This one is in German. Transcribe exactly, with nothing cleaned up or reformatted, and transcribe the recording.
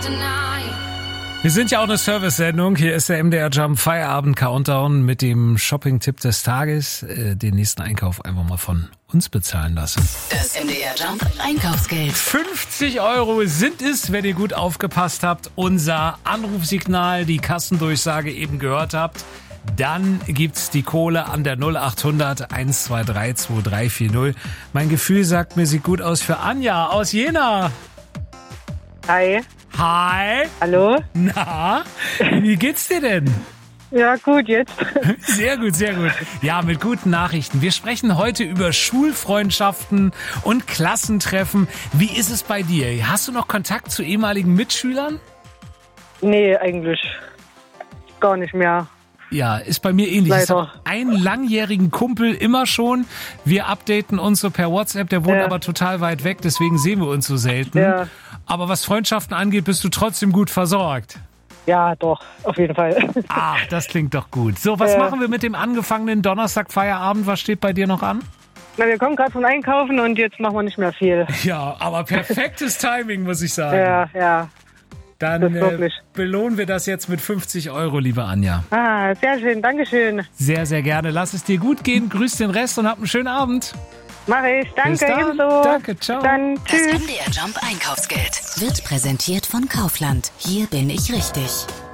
Wir sind ja auch eine Service-Sendung. Hier ist der M D R Jump Feierabend Countdown mit dem Shopping-Tipp des Tages. Äh, den nächsten Einkauf einfach mal von uns bezahlen lassen. Das M D R Jump Einkaufsgeld. fünfzig Euro sind es, wenn ihr gut aufgepasst habt, unser Anrufsignal, die Kassendurchsage eben gehört habt. Dann gibt's die Kohle an der null acht hundert eins zwei drei zwei drei vier null. Mein Gefühl sagt mir, sieht gut aus für Anja aus Jena. Hi. Hi. Hallo? Na, wie geht's dir denn? Ja, gut, jetzt. Sehr gut, sehr gut. Ja, mit guten Nachrichten. Wir sprechen heute über Schulfreundschaften und Klassentreffen. Wie ist es bei dir? Hast du noch Kontakt zu ehemaligen Mitschülern? Nee, eigentlich gar nicht mehr. Ja, ist bei mir ähnlich. Leider. Ich habe einen langjährigen Kumpel immer schon. Wir updaten uns so per WhatsApp. Der wohnt Ja. aber total weit weg, deswegen sehen wir uns so selten. Ja. Aber was Freundschaften angeht, bist du trotzdem gut versorgt. Ja, doch, auf jeden Fall. Ach, das klingt doch gut. So, was Ja. machen wir mit dem angefangenen Donnerstag-Feierabend? Was steht bei dir noch an? Na, wir kommen gerade vom Einkaufen und jetzt machen wir nicht mehr viel. Ja, aber perfektes Timing, muss ich sagen. Ja, ja. Dann das äh, wirklich. belohnen wir das jetzt mit fünfzig Euro, liebe Anja. Ah, sehr schön, Dankeschön. Sehr, sehr gerne. Lass es dir gut gehen. Grüß den Rest und hab einen schönen Abend. Mach ich. Danke, Bis dann. ebenso. Danke, ciao. Dann Das tschüss. M D R Jump Einkaufsgeld wird präsentiert von Kaufland. Hier bin ich richtig.